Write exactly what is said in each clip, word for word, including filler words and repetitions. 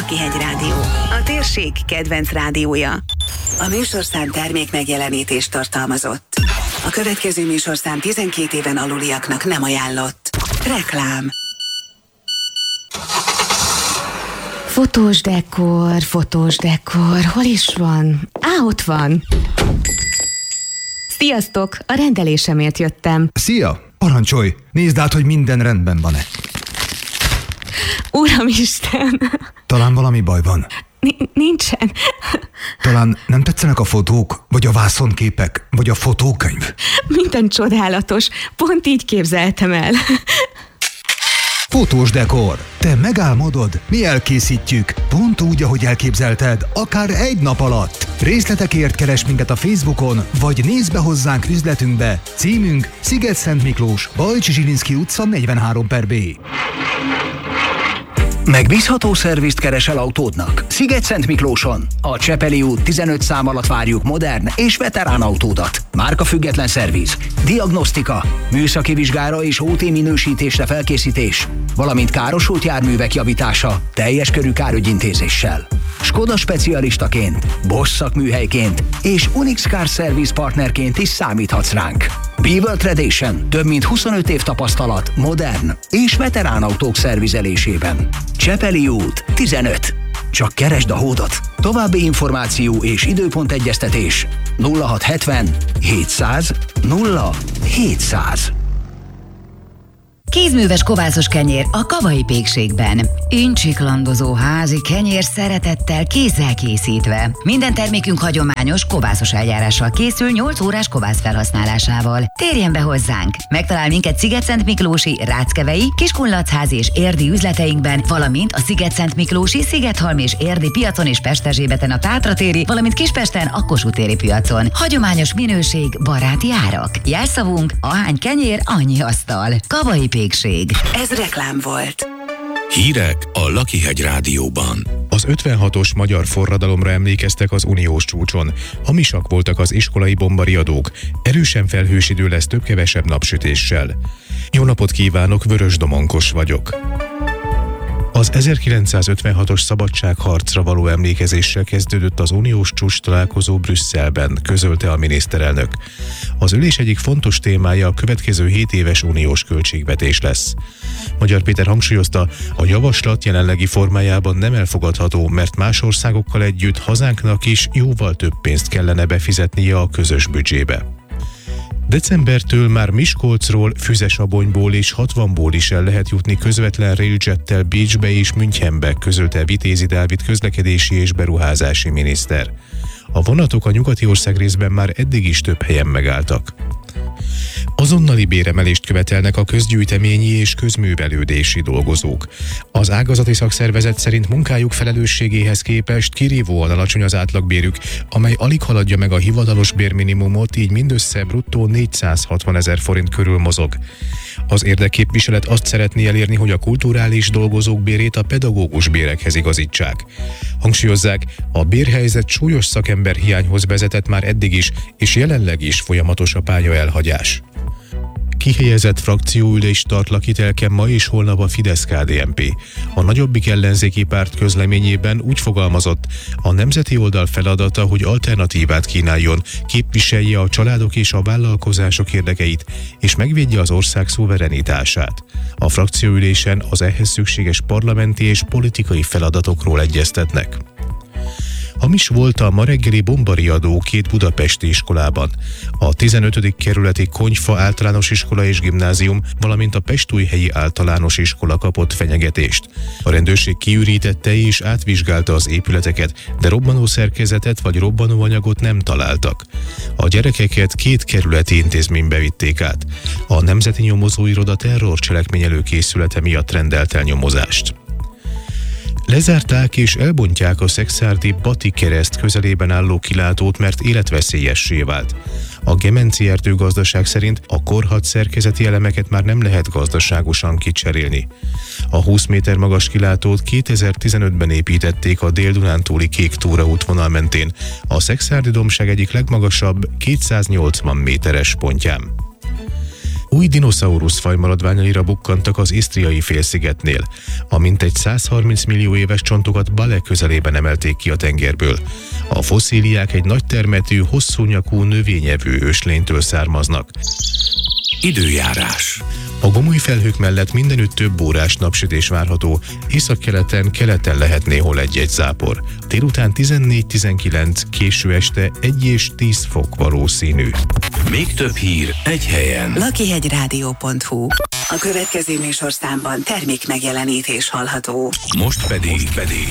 Lakihegy Rádió, a térség kedvenc rádiója. A műsorszám termék megjelenítést tartalmazott. A következő műsorszám tizenkét éven aluliaknak nem ajánlott. Reklám. Fotós dekor, fotós dekor, hol is van? Á, ott van. Sziasztok, a rendelésemért jöttem. Szia, parancsolj, nézd át, hogy minden rendben van-e. Uramisten! Talán valami baj van. N- nincsen. Talán nem tetszenek a fotók, vagy a vászonképek, vagy a fotókönyv? Minden csodálatos, pont így képzeltem el. Fotós dekor. Te megálmodod, mi elkészítjük. Pont úgy, ahogy elképzelted, akár egy nap alatt. Részletekért keres minket a Facebookon, vagy nézz be hozzánk üzletünkbe. Címünk Sziget-Szent Miklós, Bajcsi Zsilinszky utca negyvenhárom per B. Megbízható szervizt keresel autódnak? Sziget-Szent Miklóson. A Csepeli út tizenöt szám alatt várjuk modern és veterán autódat. Márkafüggetlen szerviz, diagnosztika, műszaki vizsgára és ó té minősítésre felkészítés, valamint károsult járművek javítása teljes körű kárügyintézéssel. Skoda specialistaként, Bosch szakműhelyként és Unix Car Service partnerként is számíthatsz ránk. Beaver Tradition, több mint huszonöt év tapasztalat modern és veterán autók szervizelésében. Csepeli út tizenöt. Csak keresd a hódot. További információ és időpont egyeztetés nulla hat hetven hétszáz nulla hétszáz. Kézműves kovászos kenyér a Kavai Pékségben. Incsiklandozó házi kenyér szeretettel, kézzel készítve. Minden termékünk hagyományos kovászos eljárással készül nyolc órás kovász felhasználásával. Térjen be hozzánk! Megtalál minket Sziget-Szent Miklósi, Ráckevei, Kiskunlachházi és Érdi üzleteinkben, valamint a Sziget-Szent Miklósi, Szigethalmi és Érdi piacon és Pesterzsébeten a Tátratéri, valamint Kispesten a Kossuth téri piacon. Hagyományos minőség, baráti árak. Jelszavunk: ahány kenyér, annyi asztal. Kavai Pékség. Ez reklám volt. Hírek a Lakihegy Rádióban. Az ötvenhatos magyar forradalomra emlékeztek az uniós csúcson. Hamisak voltak az iskolai bombariadók. Erősen felhős idő lesz több-kevesebb napsütéssel. Jó napot kívánok, Vörös Domonkos vagyok. Az ezerkilencszázötvenhatos szabadságharcra való emlékezéssel kezdődött az uniós csúcs találkozó Brüsszelben, közölte a miniszterelnök. Az ülés egyik fontos témája a következő hét éves uniós költségvetés lesz. Magyar Péter hangsúlyozta, a javaslat jelenlegi formájában nem elfogadható, mert más országokkal együtt hazánknak is jóval több pénzt kellene befizetnie a közös büdzsébe. Decembertől már Miskolcról, Füzesabonyból és hatvanból is el lehet jutni közvetlen railjettel Bécsbe és Münchenbe, közölte Vitézi Dávid közlekedési és beruházási miniszter. A vonatok a nyugati országrészben már eddig is több helyen megálltak. Azonnali béremelést követelnek a közgyűjteményi és közművelődési dolgozók. Az ágazati szakszervezet szerint munkájuk felelősségéhez képest kirívóan alacsony az átlagbérük, amely alig haladja meg a hivatalos bérminimumot, így mindössze bruttó négyszázhatvan ezer forint körül mozog. Az érdekképviselet azt szeretné elérni, hogy a kulturális dolgozók bérét a pedagógus bérekhez igazítsák. Hangsúlyozzák, a bérhelyzet súlyos szakemberhiányhoz vezetett már eddig is, és jelenleg is folyamatos a pálya elhagyás. Kihelyezett frakcióülés tart Lakitelken ma és holnap a Fidesz-ká dé en pé. A nagyobbik ellenzéki párt közleményében úgy fogalmazott, a nemzeti oldal feladata, hogy alternatívát kínáljon, képviselje a családok és a vállalkozások érdekeit, és megvédje az ország szuverenitását. A frakcióülésen az ehhez szükséges parlamenti és politikai feladatokról egyeztetnek. Hamis volt a ma reggeli bombariadó két budapesti iskolában. A tizenötödik kerületi Konyfa általános iskola és gimnázium, valamint a Pestújhelyi általános iskola kapott fenyegetést. A rendőrség kiürítette és átvizsgálta az épületeket, de robbanó szerkezetet vagy robbanóanyagot nem találtak. A gyerekeket két kerületi intézménybe vitték át. A Nemzeti Nyomozóiroda terrorcselekmény előkészülete miatt rendelt el nyomozást. Lezárták és elbontják a szekszárdi Bati kereszt közelében álló kilátót, mert életveszélyessé vált. A Gemenci erdőgazdaság szerint a korhadt szerkezeti elemeket már nem lehet gazdaságosan kicserélni. A húsz méter magas kilátót kétezer-tizenötben építették a Dél-Dunántúli Kék Túra útvonal mentén, a szekszárdi dombság egyik legmagasabb kétszáznyolcvan méteres pontján. Új dinoszaurusz faj maradványaira bukkantak az isztriai félszigetnél. A mintegy száz harminc millió éves csontokat Bale közelében emelték ki a tengerből. A fosszíliák egy nagy termetű, hosszú nyakú növényevő őslénytől származnak. Időjárás. A gomoly felhők mellett mindenütt több órás napsütés várható, északkeleten, keleten lehet néhol egy-egy zápor. Délután tizennégy-tizenkilenc, késő este egy és tíz fok valószínű. Még több hír egy helyen. lakihegyrádió pont hu. A következő műsorszámban termék megjelenítés hallható. Most pedig, Most pedig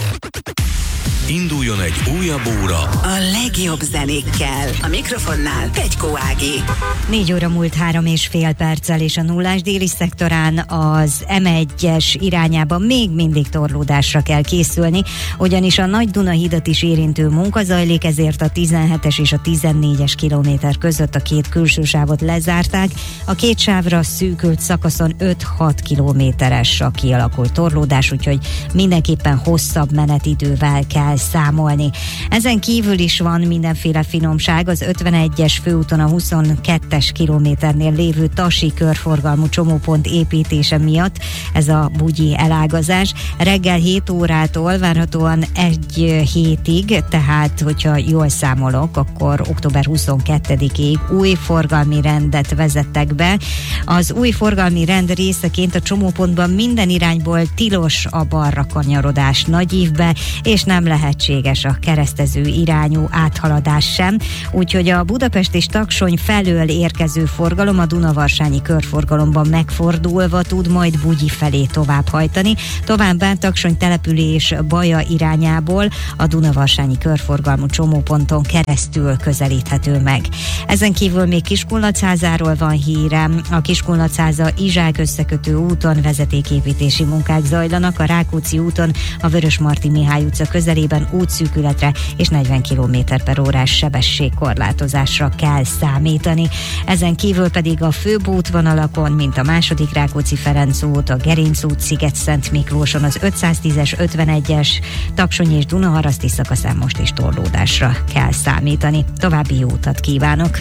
induljon egy újabb óra A legjobb zenékkel. A mikrofonnál Pegykó Ági. Négy óra múlt három és fél perccel, és a nullás déli szektorán az em egyes irányában még mindig torlódásra kell készülni, ugyanis a Nagy Duna hidat is érintő munka zajlik, ezért a tizenhetes és a tizennégyes kilométer között a két külső sávot lezárták. A két sávra szűkült szakaszon öt-hat kilométeres a kialakult torlódás, úgyhogy mindenképpen hosszabb menetidővel kell számolni. Ezen kívül is van mindenféle finomság. Az ötvenegyes főúton a huszonkettes kilométernél lévő Tasi körforgalmú csomópont építése miatt ez a bugyi elágazás. Reggel hét órától várhatóan egy hétig, tehát hogyha jól számolok, akkor október huszonkettedikéig új forgalmi rendet vezettek be. Az új forgalmi rend részeként a csomópontban minden irányból tilos a balra kanyarodás Nagyívbe, és nem lehetséges a keresztező irányú áthaladás sem, úgyhogy a Budapest és Taksony felől érkező forgalom a Dunavarsányi körforgalomban megfordulva tud majd Bugyi felé továbbhajtani. Továbbá Taksony település Baja irányából a Dunavarsányi körforgalmú csomóponton keresztül közelíthető meg. Ezen kívül még Kiskunlachházáról van hírem. A Kiskunlachháza Izsák összekötő úton vezetéképítési munkák zajlanak, a Rákóczi úton a Vörösmarty Mihály utca közelében útszűkületre és negyven kilométer per órás sebességkorlátozásra kell számítani. Ezen kívül pedig a főbb útvonalakon, mint a második Rákóczi-Ferenc út, a Gerinc út, Sziget-Szent Miklóson, az ötszáztízes, ötvenegyes Taksony és Dunaharaszti szakaszán most is torlódásra kell számítani. További jó utat kívánok!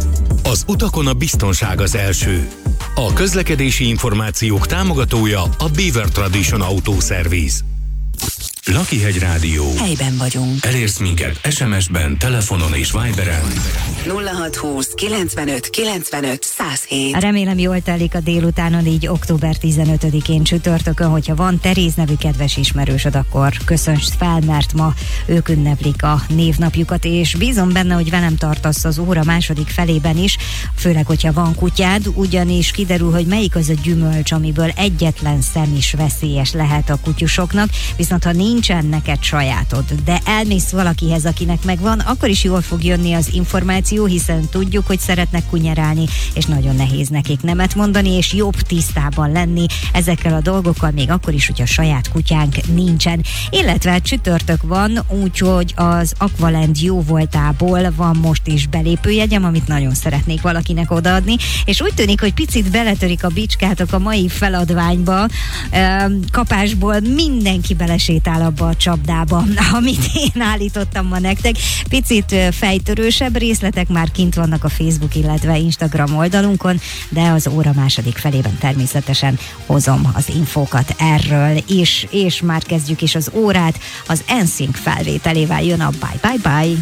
Az utakon a biztonság az első. A közlekedési információk támogatója a Beaver Tradition Auto Service. Lakihegy Rádió. Helyben vagyunk. Elérsz minket es em es-ben, telefonon és Viberen. nulla hat húsz kilencvenöt kilencvenöt száz hét. Remélem jól telik a délutánon, így október tizenötödikén csütörtökön, hogyha van Teréz nevű kedves ismerősöd, akkor köszönts fel, mert ma ők ünneplik a névnapjukat, és bízom benne, hogy velem tartasz az óra második felében is, főleg, hogyha van kutyád, ugyanis kiderül, hogy melyik az a gyümölcs, amiből egyetlen szem is veszélyes lehet a kutyusoknak, viszont ha nincsen neked sajátod, de elmész valakihez, akinek megvan, akkor is jól fog jönni az információ, hiszen tudjuk, hogy szeretnek kunyerálni, és nagyon nehéz nekik nemet mondani, és jobb tisztában lenni ezekkel a dolgokkal, még akkor is, hogyha saját kutyánk nincsen. Illetve csütörtök van, úgyhogy az Aqualand jó voltából van most is belépőjegyem, amit nagyon szeretnék valakinek odaadni, és úgy tűnik, hogy picit beletörik a bicskátok a mai feladványba, kapásból mindenki belesétál abba a csapdába, amit én állítottam ma nektek. Picit fejtörősebb részletek már kint vannak a Facebook, illetve Instagram oldalunkon, de az óra második felében természetesen hozom az infókat erről is, és már kezdjük is az órát. Az en sync felvételével jön a Bye Bye Bye.